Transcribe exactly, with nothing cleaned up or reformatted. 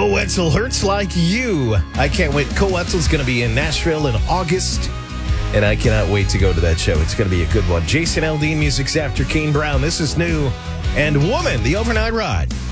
Cole Wetzel hurts like you. I can't wait. Cole Wetzel's going to be in Nashville in August, and I cannot wait to go to that show. It's going to be a good one. Jason Aldean, music's after Kane Brown. This is new. And Woman, the Overnight Ride.